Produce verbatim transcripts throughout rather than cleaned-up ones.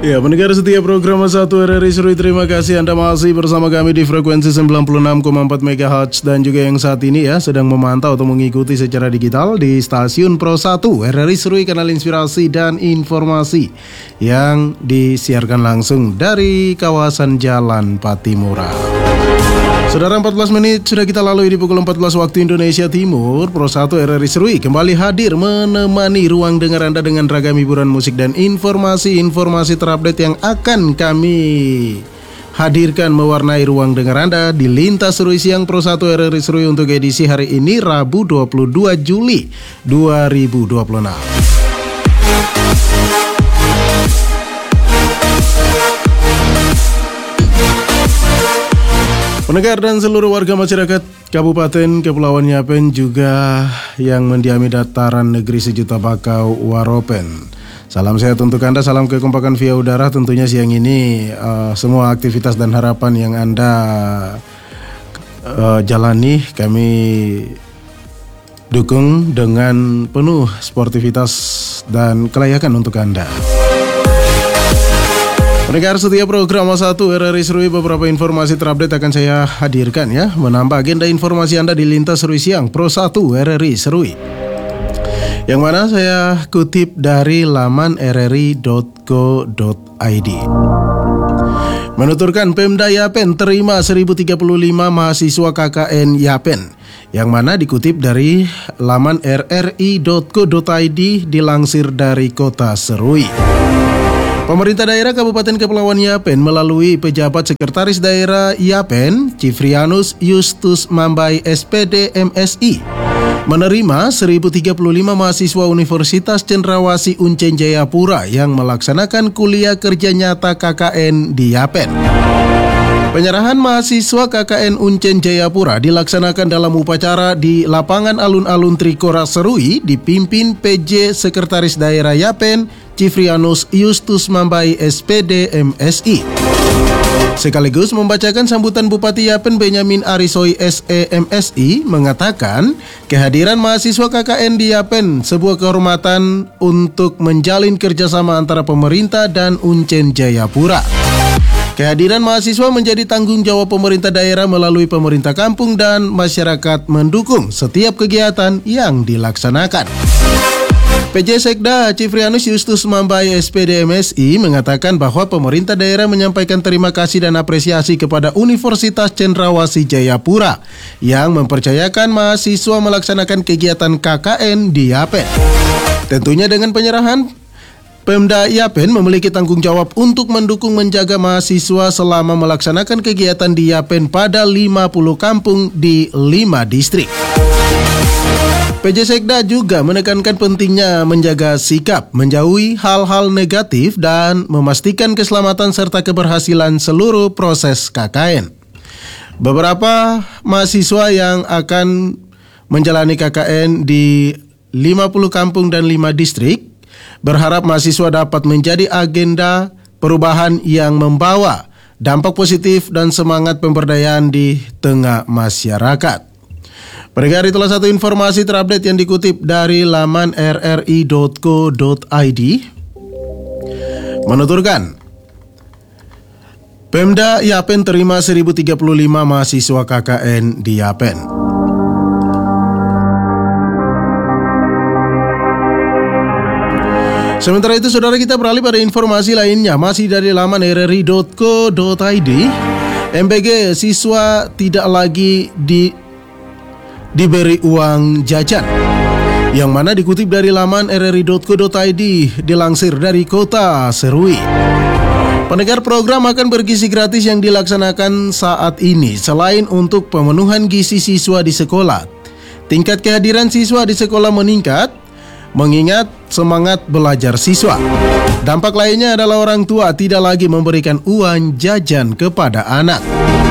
Ya, pendengar setia program satu R R I Serui, terima kasih Anda masih bersama kami di frekuensi sembilan puluh enam koma empat megahertz dan juga yang saat ini ya sedang memantau atau mengikuti secara digital di stasiun Pro satu R R I Serui, kanal inspirasi dan informasi yang disiarkan langsung dari kawasan Jalan Patimura. Saudara, empat belas menit sudah kita lalui di pukul empat belas waktu Indonesia Timur. Pro satu R R I Serui kembali hadir menemani ruang dengar Anda dengan ragam hiburan musik dan informasi-informasi terupdate yang akan kami hadirkan mewarnai ruang dengar Anda di Lintas Serui Siang Pro satu R R I Serui untuk edisi hari ini Rabu dua puluh dua Juli dua ribu dua puluh enam. Pendengar dan seluruh warga masyarakat Kabupaten Kepulauan Yapen juga yang mendiami dataran negeri sejuta bakau Waropen. Salam sehat untuk Anda, salam kekompakan via udara tentunya siang ini. uh, Semua aktivitas dan harapan yang Anda uh, jalani kami dukung dengan penuh sportivitas dan kelayakan untuk Anda. Pendengar setia program satu R R I Serui, beberapa informasi terupdate akan saya hadirkan ya, menambah agenda informasi Anda di Lintas Serui Siang Pro satu R R I Serui, yang mana saya kutip dari laman r r i dot co dot i d. Menuturkan Pemda Yapen terima seribu tiga puluh lima mahasiswa K K N Yapen, yang mana dikutip dari laman r r i dot co dot i d dilansir dari Kota Serui. Pemerintah daerah Kabupaten Kepulauan Yapen melalui pejabat sekretaris daerah Yapen, Cifrianus Justus Mambai S P D M S I, menerima seribu tiga puluh lima mahasiswa Universitas Cendrawasih Uncen Jayapura yang melaksanakan kuliah kerja nyata K K N di Yapen. Penyerahan mahasiswa K K N Uncen Jayapura dilaksanakan dalam upacara di lapangan alun-alun Trikora Serui dipimpin P J Sekretaris Daerah Yapen, Cifrianus Justus Mambai S P D M S I. Sekaligus membacakan sambutan Bupati Yapen Benyamin Arisoi S E M S I mengatakan kehadiran mahasiswa K K N di Yapen sebuah kehormatan untuk menjalin kerjasama antara pemerintah dan Uncen Jayapura. Kehadiran mahasiswa menjadi tanggung jawab pemerintah daerah melalui pemerintah kampung dan masyarakat mendukung setiap kegiatan yang dilaksanakan. P J Sekda Cifrianus Justus Mambai S P D M S I mengatakan bahwa pemerintah daerah menyampaikan terima kasih dan apresiasi kepada Universitas Cendrawasih Jayapura yang mempercayakan mahasiswa melaksanakan kegiatan K K N di Yapen. Tentunya dengan penyerahan, Pemda Yapen memiliki tanggung jawab untuk mendukung menjaga mahasiswa selama melaksanakan kegiatan di Yapen pada lima puluh kampung di lima distrik. P J Sekda juga menekankan pentingnya menjaga sikap, menjauhi hal-hal negatif dan memastikan keselamatan serta keberhasilan seluruh proses K K N. Beberapa mahasiswa yang akan menjalani K K N di lima puluh kampung dan lima distrik berharap mahasiswa dapat menjadi agenda perubahan yang membawa dampak positif dan semangat pemberdayaan di tengah masyarakat. Pendengar, itulah satu informasi terupdate yang dikutip dari laman r r i dot co dot i d. Menuturkan, Pemda Yapen terima seribu tiga puluh lima mahasiswa K K N di Yapen. Sementara itu, saudara, kita beralih pada informasi lainnya. Masih dari laman r r i dot co dot i d, M B G siswa tidak lagi di, diberi uang jajan, yang mana dikutip dari laman r r i dot co dot i d dilansir dari Kota Serui. Pendengar, program akan bergizi gratis yang dilaksanakan saat ini selain untuk pemenuhan gizi siswa di sekolah, tingkat kehadiran siswa di sekolah meningkat mengingat semangat belajar siswa. Dampak lainnya adalah orang tua tidak lagi memberikan uang jajan kepada anak.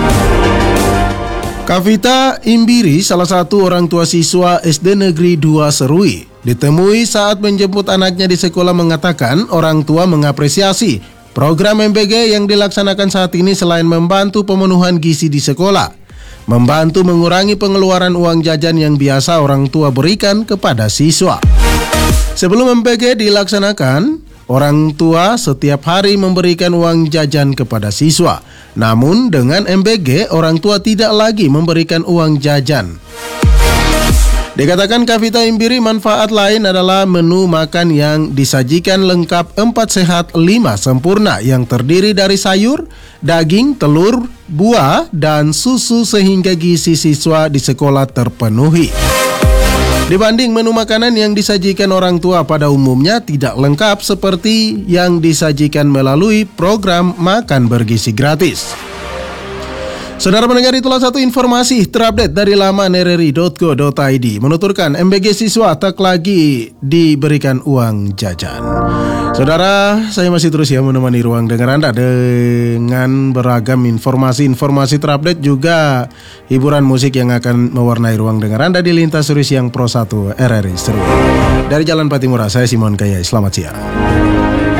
Kavita Imbiri, salah satu orang tua siswa S D Negeri dua Serui, ditemui saat menjemput anaknya di sekolah, mengatakan orang tua mengapresiasi program M B G yang dilaksanakan saat ini selain membantu pemenuhan gizi di sekolah, membantu mengurangi pengeluaran uang jajan yang biasa orang tua berikan kepada siswa. Sebelum M B G dilaksanakan, Orang tua setiap hari memberikan uang jajan kepada siswa. Namun dengan M B G, orang tua tidak lagi memberikan uang jajan. Dikatakan Kavita Imbiri, manfaat lain adalah menu makan yang disajikan lengkap empat sehat lima sempurna yang terdiri dari sayur, daging, telur, buah, dan susu sehingga gizi siswa di sekolah terpenuhi. Dibanding menu makanan yang disajikan orang tua pada umumnya tidak lengkap seperti yang disajikan melalui program makan bergizi gratis. Saudara pendengar, itulah satu informasi terupdate dari laman r r i dot go dot i d menuturkan M B G siswa tak lagi diberikan uang jajan. Saudara, saya masih terus ya menemani ruang dengar Anda dengan beragam informasi-informasi terupdate juga hiburan musik yang akan mewarnai ruang dengar Anda di Lintas Suri Siang Pro satu R R I Seru. Dari Jalan Patimura, saya Simon Kayai. Selamat siang.